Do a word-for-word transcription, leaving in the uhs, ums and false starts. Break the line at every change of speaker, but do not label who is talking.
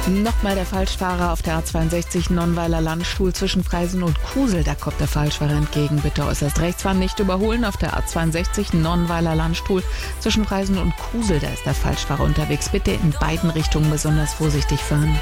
Nochmal der Falschfahrer auf der A zweiundsechzig Nonnweiler Landstuhl zwischen Freisen und Kusel. Da kommt der Falschfahrer entgegen. Bitte äußerst rechts fahren, nicht überholen. Auf der A zweiundsechzig Nonnweiler Landstuhl zwischen Freisen und Kusel. Da ist der Falschfahrer unterwegs. Bitte in beiden Richtungen besonders vorsichtig fahren.